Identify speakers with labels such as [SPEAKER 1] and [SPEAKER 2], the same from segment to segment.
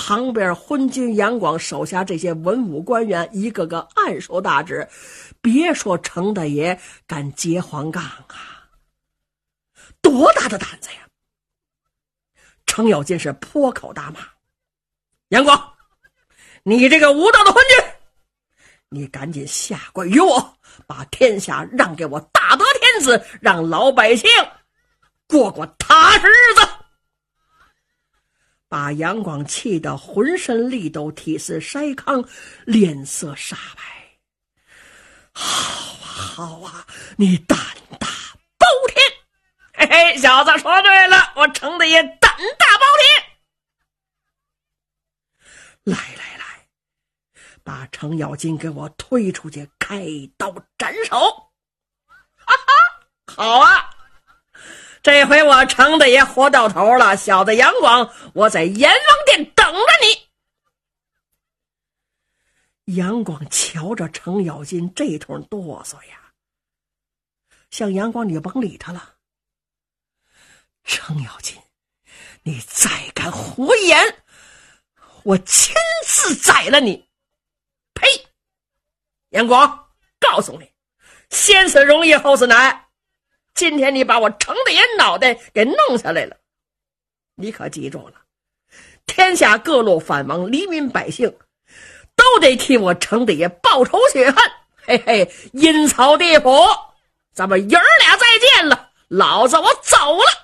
[SPEAKER 1] 旁边昏君杨广手下这些文武官员一个个暗受大指，别说程大爷敢揭黄杠啊，多大的胆子呀！程咬金是破口大骂：杨广，你这个无道的昏君，你赶紧下跪于我，把天下让给我大德天子，让老百姓过踏实日子。把杨广气得浑身力抖，体似筛糠，脸色煞白。好啊，你胆大包天！嘿嘿，小子说对了，我程大爷胆大包天！来，把程咬金给我推出去，开刀斩首！哈哈，好啊！这回我程大爷活到头了，小子杨广，我在阎王殿等着你。杨广瞧着程咬金这通哆嗦呀，像杨广你甭理他了。程咬金，你再敢胡言，我亲自宰了你！呸！杨广，告诉你，先死容易后死难。今天你把我程大爷脑袋给弄下来了，你可记住了，天下各路反王黎民百姓都得替我程大爷报仇雪恨。嘿嘿，阴曹地府，咱们爷儿俩再见了，老子我走了。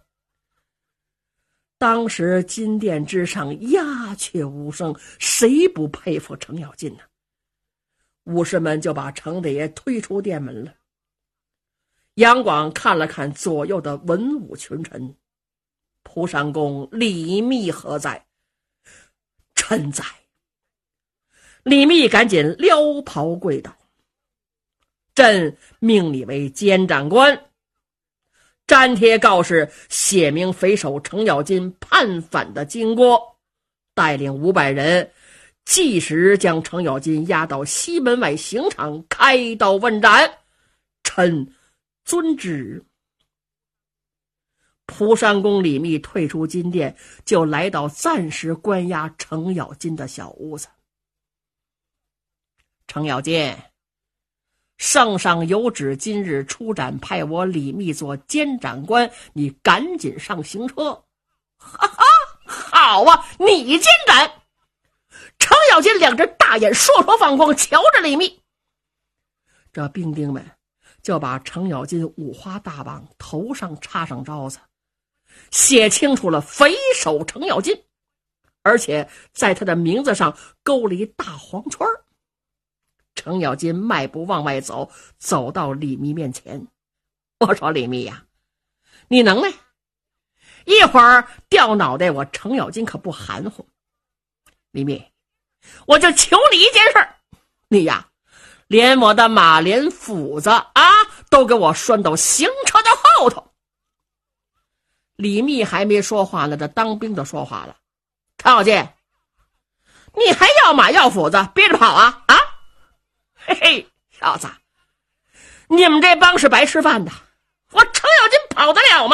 [SPEAKER 1] 当时金殿之上鸦雀无声，谁不佩服程咬金呢？武士们就把程大爷推出殿门了。杨广看了看左右的文武群臣，蒲山公李密何在？臣在。李密赶紧撩袍跪倒：朕命你为监斩官，粘贴告示，写明匪首程咬金叛反的经过，带领500人即时将程咬金押到西门外刑场开刀问斩。臣遵旨。蒲山公李密退出金殿，就来到暂时关押程咬金的小屋子。程咬金，圣上有旨，今日出斩，派我李密做监斩官，你赶紧上刑车。哈哈，好啊，你监斩！程咬金两只大眼烁烁放光，瞧着李密。这兵丁们就把程咬金五花大绑，头上插上招子，写清楚了匪首程咬金，而且在他的名字上勾了一大黄圈。程咬金迈步往外走，走到李密面前。我说李密呀，你能耐，一会儿掉脑袋，我程咬金可不含糊。李密，我就求你一件事，你呀连我的马连斧子都给我拴到刑车的后头。李密还没说话呢，这当兵的说话了：程咬金，你还要马要斧子，憋着跑啊？嘿嘿，小子，你们这帮是白吃饭的，我程咬金跑得了吗？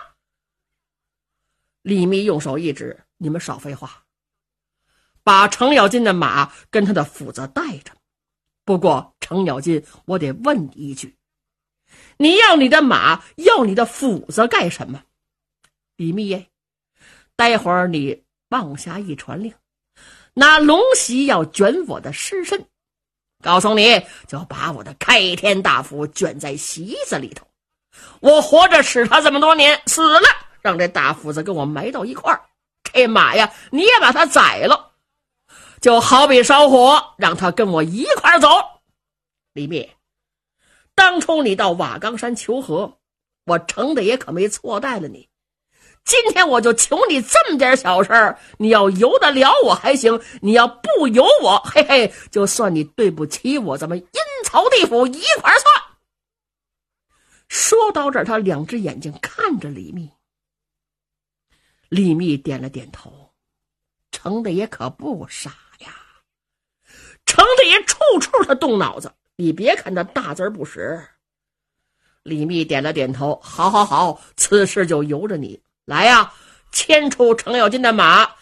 [SPEAKER 1] 李密用手一指：你们少废话，把程咬金的马跟他的斧子带着。不过程咬金，我得问你一句，你要你的马，要你的斧子干什么？李密耶，待会儿你往下一传令，拿龙席要卷我的尸身，告诉你，就把我的开天大斧卷在席子里头，我活着使他这么多年，死了让这大斧子跟我埋到一块儿。这马呀，你也把他宰了，就好比烧火，让他跟我一块儿走。李密，当初你到瓦岗山求和，我程大爷可没错待了你。今天我就求你这么点小事儿，你要由得了我还行，你要不由我，嘿嘿，就算你对不起我，咱们阴曹地府一块算。说到这儿，他两只眼睛看着李密。李密点了点头，程大爷可不傻呀，程大爷处处他动脑子，你别看他大字不识。李密点了点头，好，此事就由着你来呀，牵出程咬金的马，